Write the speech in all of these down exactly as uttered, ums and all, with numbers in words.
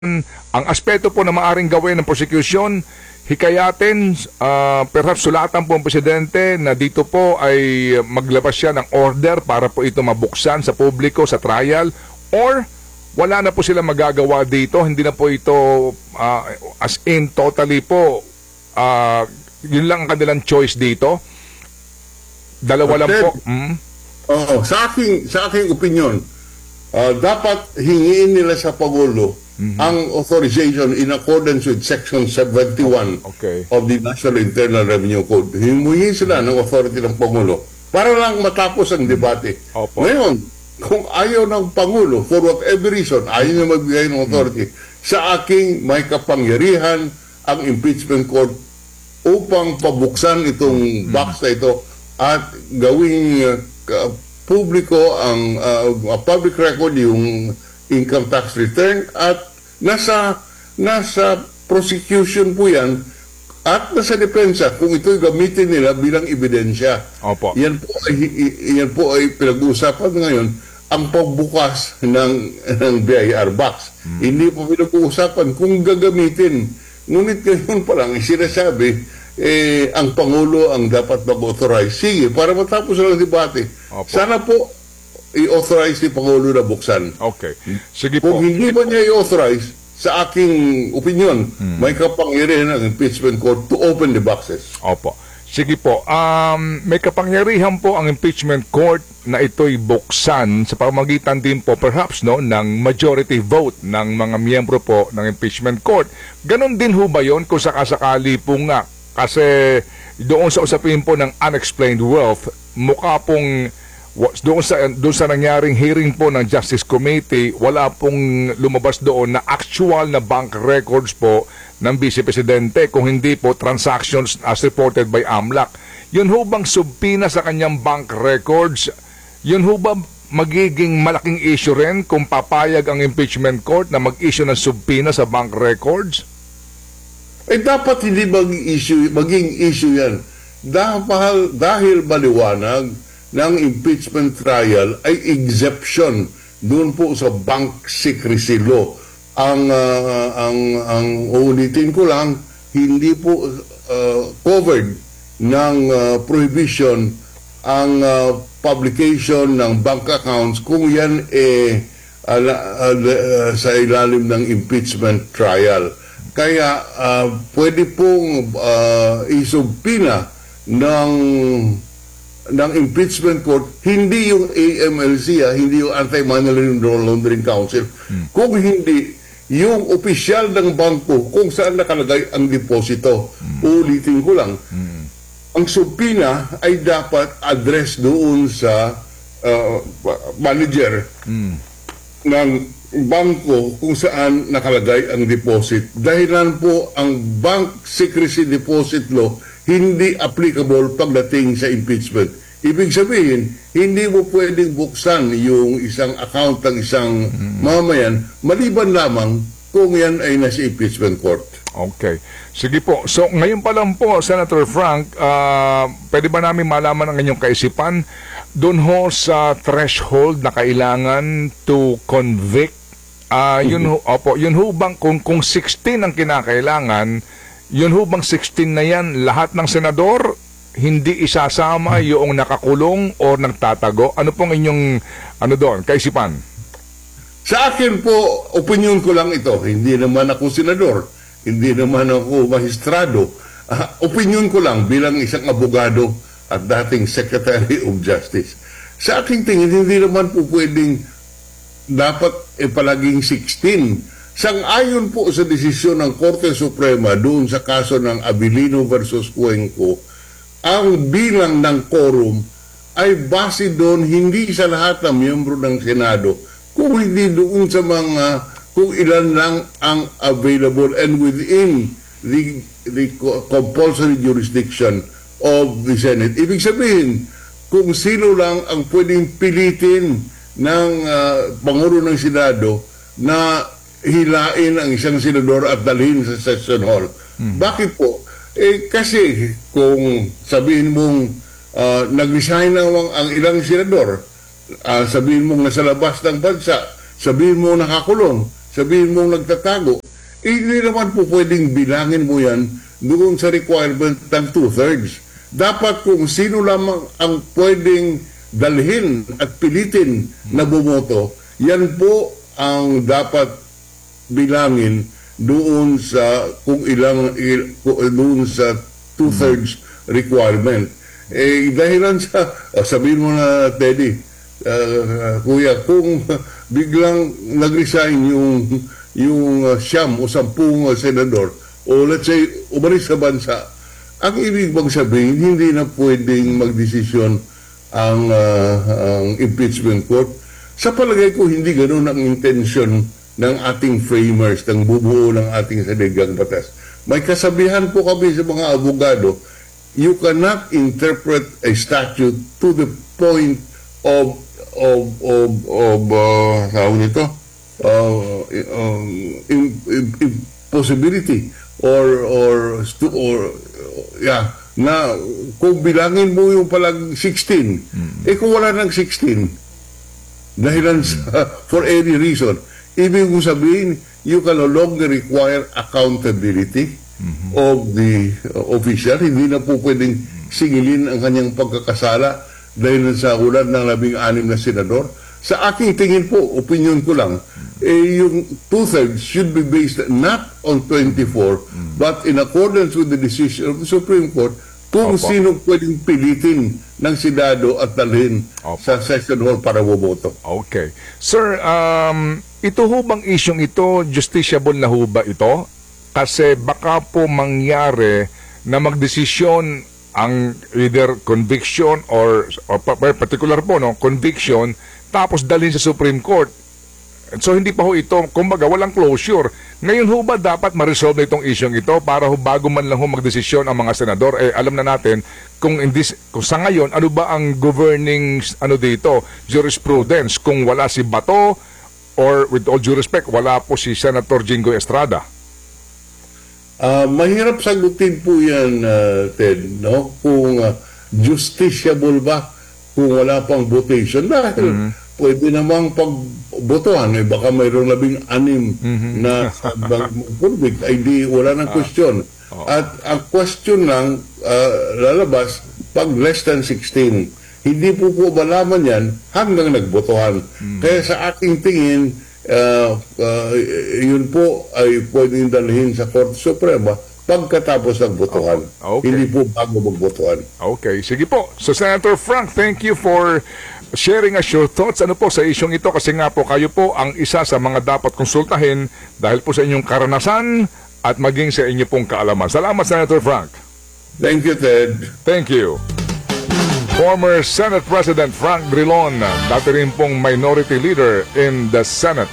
Ang aspeto po na maaring gawin ng prosecution, hikayatin, uh, perhaps sulatan po ang presidente na dito po ay maglabas siya ng order para po ito mabuksan sa publiko, sa trial, or wala na po sila magagawa dito, hindi na po ito uh, as in totally po, uh, yun lang ang kanilang choice dito. Dalawa lang po. Mm? Oh, sa aking, sa aking opinion, uh, dapat hingiin nila sa Pangulo Mm-hmm. ang authorization in accordance with Section seventy-one okay. of the National Internal Revenue Code. Himuhin sila ng authority ng Pangulo para lang matapos ang debate. Opo. Ngayon, kung ayaw ng Pangulo, for whatever reason, ayaw niya magbigay ng authority, mm-hmm. sa aking may kapangyarihan ang impeachment court upang pabuksan itong mm-hmm. box na ito at gawing uh, publiko ang uh, public record yung income tax return at nasa nasa prosecution po yan at nasa depensa kung ito'y gamitin nila bilang ebidensya. Opo. Yan po ay, yan po ay pinag-uusapan ngayon ang pagbukas ng, ng B I R box. Hmm. Hindi po pinag-uusapan kung gagamitin. Ngunit ngayon pa lang sinasabi eh, ang Pangulo ang dapat mag-authorize. Sige, para matapos lang ang debate. Opo. Sana po i-authorize ni Pangulo na buksan. Okay. Sige Kung po. hindi ba niya i-authorize, sa aking opinion, hmm. may kapangyarihan ng impeachment court to open the boxes. Opo. Sige po. Um, may kapangyarihan po ang impeachment court na ito'y buksan sa pamamagitan din po perhaps no ng majority vote ng mga miyembro po ng impeachment court. Ganon din ho ba yun kung sakasakali po nga? Kasi doon sa usapin po ng unexplained wealth, mukha pong doon sa, doon sa nangyaring hearing po ng Justice Committee, wala pong lumabas doon na actual na bank records po ng Vice Presidente, kung hindi po transactions as reported by AMLAC. Yun ho bang subpina sa kanyang bank records? Yun ho ba magiging malaking issue rin kung papayag ang impeachment court na mag-issue ng subpina sa bank records? Eh dapat hindi maging issue, maging issue yan. Dahil, dahil maliwanag ng impeachment trial ay exemption doon po sa bank secrecy law. Ang uh, ang ang ulitin ko lang, hindi po uh, covered ng uh, prohibition ang uh, publication ng bank accounts kung yan eh uh, uh, uh, sa ilalim ng impeachment trial. Kaya uh, pwede pong uh, isubpina ng ng impeachment court, hindi yung A M L C, ah, hindi yung Anti-Money Laundering Council. Hmm. Kung hindi, yung opisyal ng bangko kung saan nakalagay ang deposito. Hmm. Ulitin ko lang. Hmm. Ang subpina ay dapat address doon sa uh, manager hmm. ng bangko kung saan nakalagay ang deposit. Dahilan po ang Bank Secrecy Deposit Law hindi applicable pagdating sa impeachment. Ibig sabihin, hindi mo pwedeng buksan yung isang account ng isang mm-hmm. mamayan, maliban lamang kung yan ay nasa impeachment court. Okay. Sige po. So, ngayon pa lang po, Senator Frank, uh, pwede ba namin malaman ang inyong kaisipan doon ho sa threshold na kailangan to convict? Uh, yun, mm-hmm. ho, opo, yun ho bang, kung, kung sixteen ang kinakailangan, yun ho bang sixteen na yan, lahat ng senador, hindi isasama yung nakakulong o nagtatago? Ano pong inyong, ano doon, kaisipan? Sa akin po, opinion ko lang ito. Hindi naman ako senador. Hindi naman ako magistrado. Uh, opinion ko lang bilang isang abogado at dating Secretary of Justice. Sa aking tingin, hindi naman po pwedeng dapat eh, palaging sixteen. Sang-ayon po sa desisyon ng Korte Suprema doon sa kaso ng Abilino versus Cuenco, ang bilang ng quorum ay base doon hindi sa lahat ng miyembro ng Senado, kung hindi doon sa mga, kung ilan lang ang available and within the, the compulsory jurisdiction of the Senate. Ibig sabihin, kung sino lang ang pwedeng pilitin ng uh, Pangulo ng Senado na hilain ang isang senador at dalhin sa session hall. Hmm. Bakit po? Eh kasi kung sabihin mong uh, nag-resign na ang ilang senador, uh, sabihin mong nasa labas ng bansa, sabihin mo nakakulong, sabihin mong nagtatago, eh, hindi naman po pwedeng bilangin mo yan doon sa requirement ng two-thirds. Dapat kung sino lamang ang pwedeng dalhin at pilitin na bumoto, yan po ang dapat bilangin doon sa kung ilang il, doon sa two-thirds requirement. Eh, dahilan sa, uh, sabihin mo na, Teddy, uh, Kuya, kung biglang nag-resign yung yung uh, siyam o sampung uh, senador o let's say umalis sa bansa, ang ibig bang sabihin hindi na pwedeng magdesisyon ang, uh, ang impeachment court? Sa palagay ko hindi ganoon ang intention ng ating framers, ng bubuo ng ating saligang batas. May kasabihan po kami sa mga abogado, you cannot interpret a statute to the point of of of of uh, tawag nito Uh, um, in, in, impossibility or or stu- or uh, yeah na kung bilangin mo yung palang sixteen mm. eh kung wala ng sixteen dahilan sa, for any reason, ibig kong sabihin you can no longer require accountability mm-hmm. of the uh, official. Hindi na po pwedeng singilin ang kanyang pagkakasala dahil sa ulan ng labing-anim na senador. Sa aking tingin po, opinion ko lang, eh, yung two-thirds should be based not on twenty-four, mm. but in accordance with the decision of the Supreme Court, kung Opo. Sino pwedeng pilitin ng Senado at dalhin Opo. Sa session hall para bumoto. Okay. Sir, um, ito ho bang isyong ito, justiciable na ho ba ito? Kasi baka po mangyari na magdesisyon ang either conviction or, or particular po, no, conviction, tapos dalhin sa Supreme Court. So hindi pa ho ito, kumbaga walang closure. Ngayon ho ba dapat ma-resolve na itong isyong ito para ho bago man lang ho magdesisyon ang mga senador? Eh alam na natin kung, in this, kung sa ngayon ano ba ang governing ano dito, jurisprudence, kung wala si Bato or with all due respect wala po si Senator Jingoy Estrada. Uh, mahirap sagutin po yan, uh, Ted, no? Kung uh, justiciable ba kung wala pang votation dahil mm-hmm. pwede namang pagbotohan eh baka mayroong labing anim mm-hmm. na convict ay di wala nang question ah. oh. At ang question lang uh, lalabas pag less than sixteen, hindi po po malaman yan hanggang nagbotohan mm-hmm. Kaya sa aking tingin uh, uh, yun po ay pwedeng dalhin sa Korte Suprema pagkatapos ng botohan. Oh, okay. Hindi po bago magbotohan. Okay, sige po. So Senator Frank, thank you for sharing us your thoughts. Ano po sa isyong ito? Kasi nga po kayo po ang isa sa mga dapat konsultahin dahil po sa inyong karanasan at maging sa inyo pong kaalaman. Salamat, Senator Frank. Thank you, Ted. Thank you. Former Senate President Frank Drilon, dati rin pong minority leader in the Senate.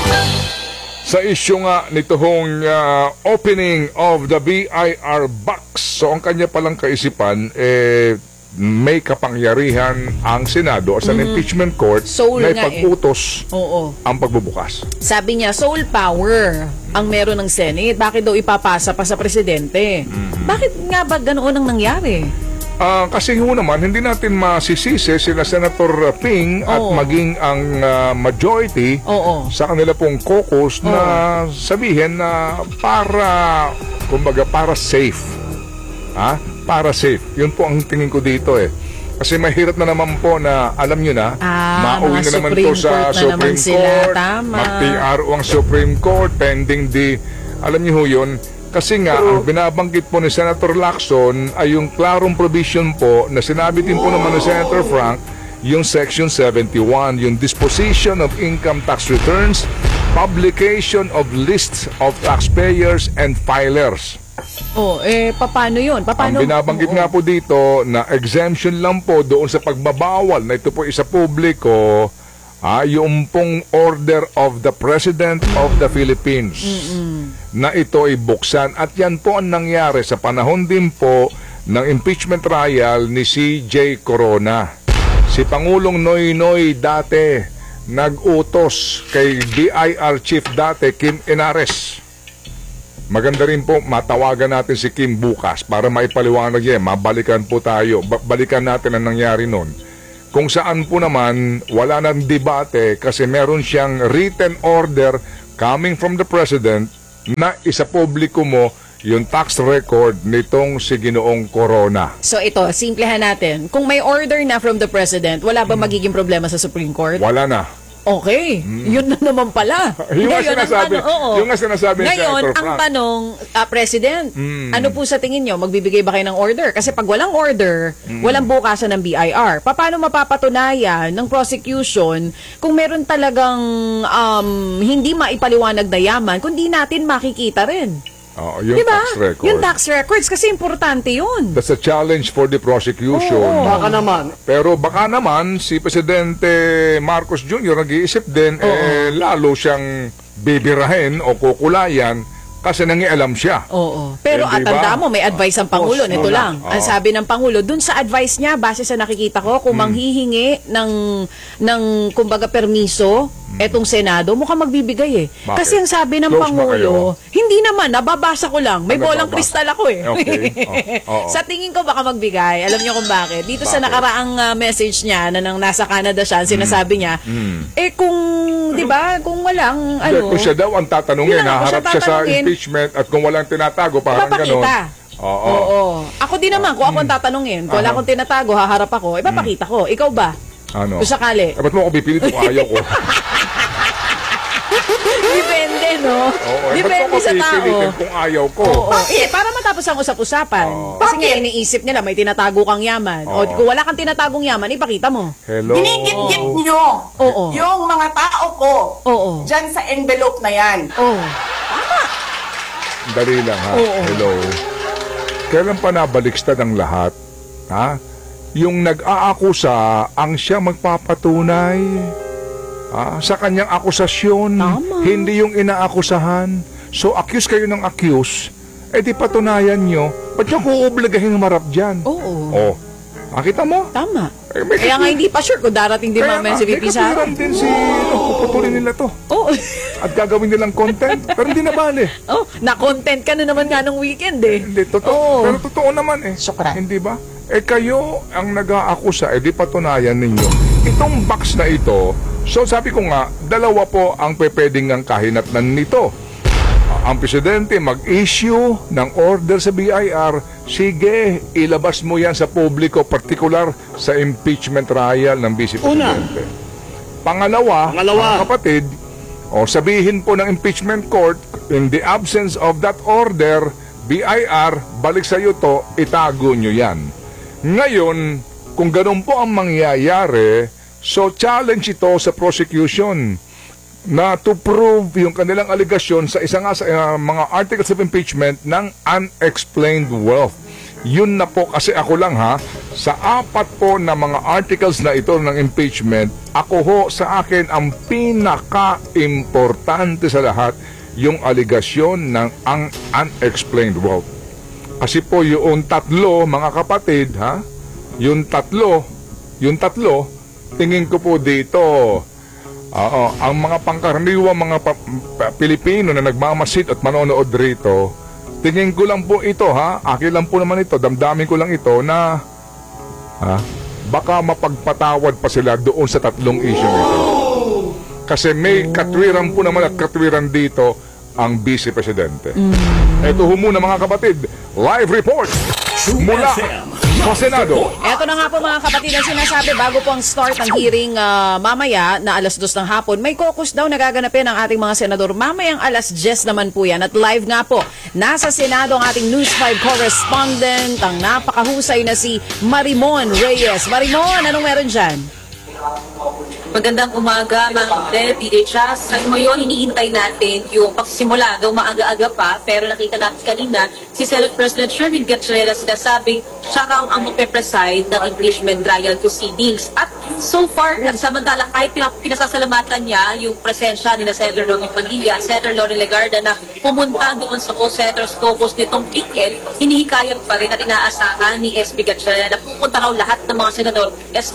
Sa isyu nga nito hong uh, opening of the B I R box. So ang kanya palang kaisipan, eh, may kapangyarihan ang Senado as an mm-hmm. impeachment court soul na ipag-utos eh. Oo. ang pagbubukas. Sabi niya, soul power ang meron ng Senate. Bakit daw ipapasa pa sa presidente? Mm-hmm. Bakit nga ba ganoon ang nangyari? Uh, kasi ho naman, hindi natin masisisi sila Senator Ping at Oo. maging ang uh, majority Oo. sa kanila pong caucus na Oo. sabihin na para, kumbaga, para safe. Ha? Para safe. Yun po ang tingin ko dito eh. Kasi mahirap na naman po na, alam nyo na, ah, mauwi na naman to sa Court Supreme Court, mag-P R O ang Supreme Court, pending the, alam nyo ho yun, kasi nga, ang binabanggit po ni Senator Lacson ay yung klarong provision po na sinabi din po naman ni Senator Frank, yung Section seventy-one, yung disposition of income tax returns, publication of lists of taxpayers and filers. Oh, eh, paano yun? Paano? Ang binabanggit oh, nga po dito na exemption lang po doon sa pagbabawal na ito po isa publiko, ah, yung pong order of the President of the Philippines. Mm-mm. Na ito ay buksan at yan po ang nangyari sa panahon din po ng impeachment trial ni si J. Corona. Si Pangulong Noy Noy dati nag-utos kay B I R Chief dati Kim Inares. Maganda rin po matawagan natin si Kim bukas para maipaliwanag yan. Mabalikan po tayo. Balikan natin ang nangyari noon. Kung saan po naman wala nang debate kasi meron siyang written order coming from the President na isa publiko mo yung tax record nitong si Ginoong Corona. So ito, simplehan natin. Kung may order na from the President, wala ba magiging problema sa Supreme Court? Wala na. Okay, yun na naman pala. Yung nga Ngayon, ang sinasabi- tanong- oo. yung nga sinasabi ni Ngayon, Senator ang Frank. tanong, ah, President, ano po sa tingin nyo? Magbibigay ba kayo ng order? Kasi pag walang order, walang bukasan ng B I R. Paano mapapatunayan ng prosecution kung meron talagang um, hindi maipaliwanag na yaman, kundi natin makikita rin? Oo, yung Diba? tax record. Yung tax records, kasi importante yun. That's a challenge for the prosecution. Oo. Baka naman. Pero baka naman si Presidente Marcos Junior nag-iisip din, eh, lalo siyang bibirahin o kukulayan kasi nangialam siya. Oo. Pero Hindi at tanda ba? mo, may advice ang Pangulo. course, Nito wala. lang. Oo. Ang sabi ng Pangulo, dun sa advice niya, base sa nakikita ko, kung manghihingi ng, ng kumbaga, permiso, etong Senado, mukhang magbibigay eh. Bakit? Kasi ang sabi ng Close ba Pangulo, hindi naman, nababasa ko lang. May Ah, bolang nababasa. kristal ako eh. Okay. Oo. Oo. Sa tingin ko baka magbigay. Alam niyo kung bakit? Dito sa Bakit? nakaraang ah, message niya na nang nasa Canada siya, ang sinasabi niya, eh kung, di ba, kung walang, Hindi, ano, kung siya daw ang tatanungin, Yun lang, kung haharap siya siya sa tatanungin, impeachment at kung walang tinatago, parang gano'n. ipapakita. Oo. Oo. Ako din naman, kung ako ang tatanungin, kung wala Aha. akong tinatago, haharap ako, ipapakita ko. Ikaw ba? Ano? Kung sakali. Eh, ba't mo ako pipilit kung ayaw ko? Depende, no? Oo, eh, ba't Depende mo ako sa tao. pipilitin kung ayaw ko? Oo. Eh, para matapos ang usap-usapan. Kasi nga, iniisip nila, may tinatago kang yaman. O, Oo. kung wala kang tinatagong yaman, ipakita mo. Hello? Ginigit-git nyo Oo. yung mga tao ko Oo. dyan sa envelope na yan. Oh. Dali lang ha. Oo. Hello. Kailan pa nabaliktad ang lahat? Ha? Yung nag-aakusa ang siya magpapatunay ha? Sa kanyang akusasyon. Tama. Hindi yung inaakusahan. So, accuse kayo ng accuse. Eh di patunayan nyo. Ba't nyo kuobligahin marap dyan? Oo. Oh. Nakita mo? Tama. Eh, may Kaya katwi- nga hindi pa sure kung darating din Kaya mamaya nga, si V P may Sara. katwiran din si... Puputulin nila to. Oo. At gagawin nilang content. Pero hindi na bale. Oh, na-content ka na naman nga nung weekend eh. Hindi, totoo. Oo. Pero totoo naman eh. Syukran. Hindi ba? Eh kayo ang nag-aakusa, eh di patunayan ninyo. Itong box na ito, so sabi ko nga, dalawa po ang pwedeng ang kahinatnan nito. Ah, Ang presidente mag-issue ng order sa B I R, sige, ilabas mo yan sa publiko, particular sa impeachment trial ng Vice Presidente. Pangalawa, Pangalawa. mga kapatid, o sabihin po ng impeachment court, in the absence of that order, B I R, balik sa iyo to, itago nyo yan. Ngayon, kung ganun po ang mangyayari, so challenge ito sa prosecution na to prove yung kanilang aligasyon sa isa nga sa uh, mga articles of impeachment ng unexplained wealth. Yun na po kasi ako lang ha, sa apat po na mga articles na ito ng impeachment, ako ho sa akin ang pinaka-importante sa lahat yung aligasyon ng ang unexplained wealth. Kasi po yung tatlo, mga kapatid, ha? Yung tatlo, yung tatlo, tingin ko po dito, oo, ang mga pangkaraniwang mga pa- pa- Pilipino na nagmamasid at manonood rito, tingin ko lang po ito, ha? Akin lang po naman ito, damdamin ko lang ito na, ha? Baka mapagpatawad pa sila doon sa tatlong issue nito. Kasi may katwiran po naman at katwiran dito ang Vice Presidente. Ito ho muna mga kapatid, live report mula sa Senado. Eto na nga po mga kapatid ang sinasabi bago po ang start ng hearing ah, mamaya na alas dos ng hapon. May caucus daw nagaganapin ang ating mga senador. Mamayang alas diyes naman po yan. At live nga po, nasa Senado ang ating News five correspondent, ang napakahusay na si Marimon Reyes. Marimon, anong meron dyan? Magandang umaga, Ma'am Del, P H S. Sa ngayon, hinihintay natin yung pagsimula, daw maaga-aga pa, pero nakita natin kanina, si Senate President Sherwin Gatchalian sinasabing siya ang, ang magpe-preside ng impeachment trial proceedings. At so far, samantala kahit pina- pinasasalamatan niya yung presensya ni na Senator Romy Padilla at Senator Lori Legarda na pumunta doon sa co-senators caucus nitong weekend, hinihikayat pa rin at inaasahan ni S P Gatchalian na pupunta raw lahat ng mga senador,